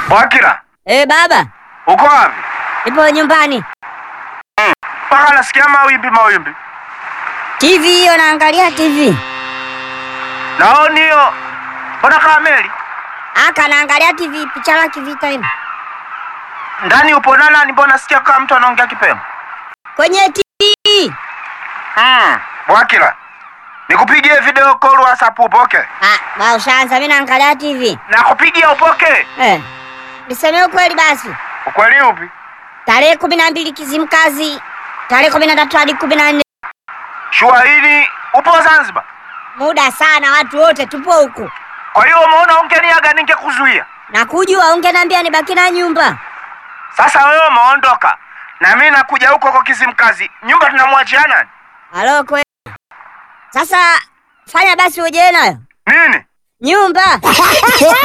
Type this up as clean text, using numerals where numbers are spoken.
Wakila. Baba. Uko wapi? Nipo nyumbani. Paka nasikia mawimbi. TV hiyo naangalia TV. Naoni hiyo. Mbona kama meli? Aka naangalia TV picha la kivita hivi. Ndani upo nani? Mbona nasikia kama mtu anaongea Kipemo? Kwenye TV. Wakila. Nikupigie video call WhatsApp upoke? Ba ushaanza mimi naangalia TV. Nakupigia upoke? Niseme ukweli basi. Ukweli upi? Tarehe 12 Kizimkazi. Tarehe 13 hadi 14. Shua hili upo Zanzibar? Muda sana watu wote tupo huko. Kwa hiyo umeona ungeniaga ningekuzuia. Nakujua ungeniambia nibaki na nyumba. Sasa wewe umeondoka. Na mimi nakuja huko kwa Kizimkazi. Nyumba tunamwachia nani? Halo kweli. Sasa fanya basi uje nayo. Nini? Nyumba.